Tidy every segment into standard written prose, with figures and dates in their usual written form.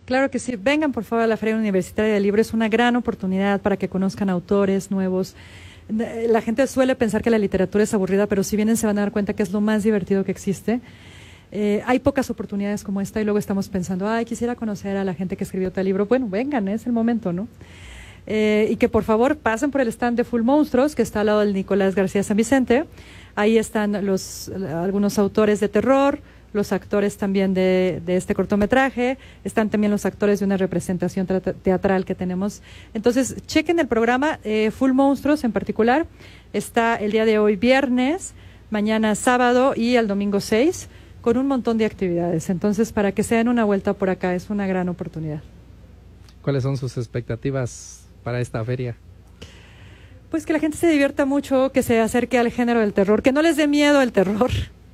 Claro que sí, vengan por favor a la Feria Universitaria del Libro, es una gran oportunidad para que conozcan autores nuevos. La gente suele pensar que la literatura es aburrida, pero si vienen se van a dar cuenta que es lo más divertido que existe. Hay pocas oportunidades como esta y luego estamos pensando, ay, quisiera conocer a la gente que escribió tal libro. Bueno, vengan, es el momento, ¿no? Y que por favor pasen por el stand de Full Monstruos, que está al lado del Nicolás García San Vicente. Ahí están algunos autores de terror, los actores también de este cortometraje, están también los actores de una representación teatral que tenemos. Entonces, chequen el programa, Full Monstruos en particular, está el día de hoy viernes, mañana sábado y el domingo 6, con un montón de actividades. Entonces, para que se den una vuelta por acá, es una gran oportunidad. ¿Cuáles son sus expectativas para esta feria? Pues que la gente se divierta mucho, que se acerque al género del terror, que no les dé miedo el terror.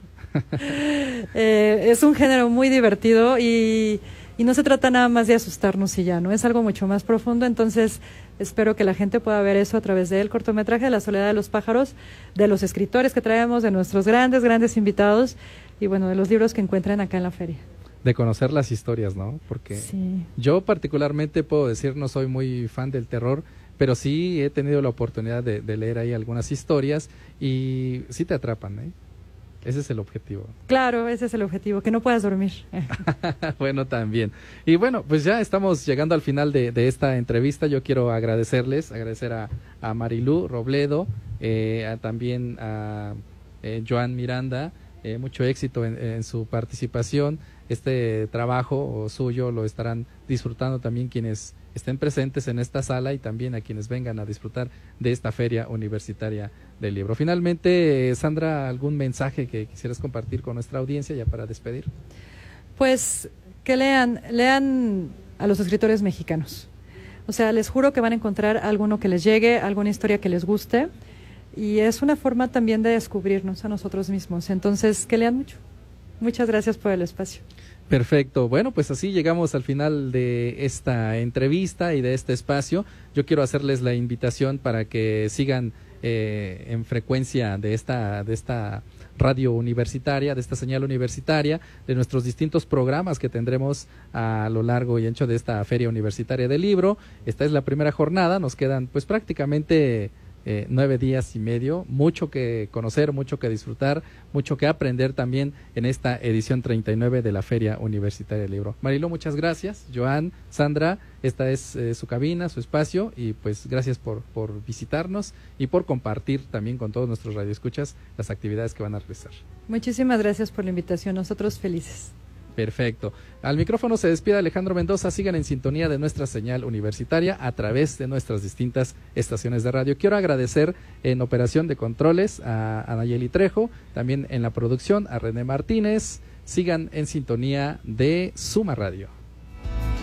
Es un género muy divertido y no se trata nada más de asustarnos y ya, ¿no? Es algo mucho más profundo, entonces espero que la gente pueda ver eso a través del cortometraje de La Soledad de los Pájaros, de los escritores que traemos, de nuestros grandes invitados y bueno, de los libros que encuentran acá en la feria. De conocer las historias, ¿no? Porque sí. Yo particularmente puedo decir, no soy muy fan del terror, pero sí he tenido la oportunidad de leer ahí algunas historias y sí te atrapan, ¿eh? Ese es el objetivo. Claro, ese es el objetivo, que no puedas dormir. Bueno, también. Y bueno, pues ya estamos llegando al final de esta entrevista. Yo quiero agradecer a Marilú Robledo, también a Joan Miranda, mucho éxito en su participación. Este trabajo suyo lo estarán disfrutando también quienes estén presentes en esta sala y también a quienes vengan a disfrutar de esta Feria Universitaria del Libro. Finalmente, Sandra, ¿algún mensaje que quisieras compartir con nuestra audiencia ya para despedir? Pues que lean a los escritores mexicanos. O sea, les juro que van a encontrar alguno que les llegue, alguna historia que les guste y es una forma también de descubrirnos a nosotros mismos. Entonces, que lean mucho. Muchas gracias por el espacio. Perfecto. Bueno, pues así llegamos al final de esta entrevista y de este espacio. Yo quiero hacerles la invitación para que sigan en frecuencia de esta radio universitaria, de esta señal universitaria, de nuestros distintos programas que tendremos a lo largo y ancho de esta Feria Universitaria del Libro. Esta es la primera jornada, nos quedan pues prácticamente 9 días y medio, mucho que conocer, mucho que disfrutar, mucho que aprender también en esta edición 39 de la Feria Universitaria del Libro. Marilú, muchas gracias. Joan, Sandra, esta es su cabina, su espacio y pues gracias por visitarnos y por compartir también con todos nuestros radioescuchas las actividades que van a realizar. Muchísimas gracias por la invitación, nosotros felices. Perfecto. Al micrófono se despide Alejandro Mendoza. Sigan en sintonía de nuestra señal universitaria a través de nuestras distintas estaciones de radio. Quiero agradecer en operación de controles a Nayeli Trejo, también en la producción a René Martínez. Sigan en sintonía de Suma Radio.